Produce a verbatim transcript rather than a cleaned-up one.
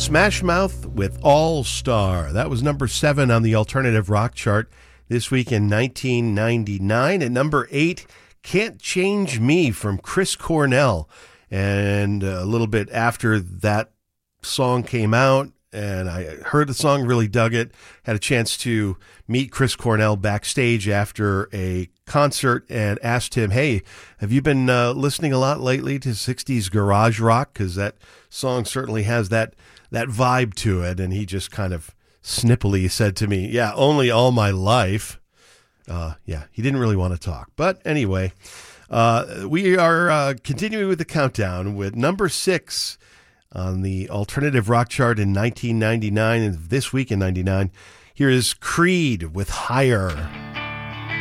Smash Mouth with All Star. That was number seven on the alternative rock chart this week in nineteen ninety-nine. At number eight, Can't Change Me from Chris Cornell. And a little bit after that song came out, and I heard the song, really dug it, had a chance to meet Chris Cornell backstage after a concert and asked him, hey, have you been uh, listening a lot lately to sixties garage rock? Because that song certainly has that that vibe to it. And he just kind of snippily said to me, yeah, only all my life. Uh, yeah, he didn't really want to talk. But anyway, uh, we are uh, continuing with the countdown with number six on the alternative rock chart in nineteen ninety-nine, and this week in ninety-nine. Here is Creed with Higher.